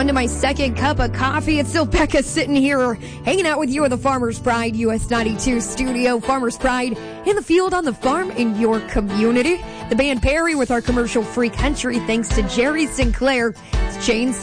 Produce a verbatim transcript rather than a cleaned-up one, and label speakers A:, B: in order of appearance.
A: on to my second cup of coffee. It's still Becca sitting here hanging out with you at the Farmers Pride U S ninety-two studio. Farmers Pride in the field, on the farm, in your community. The band Perry with our commercial-free country, thanks to Jerry Sinclair. It's Chainsaw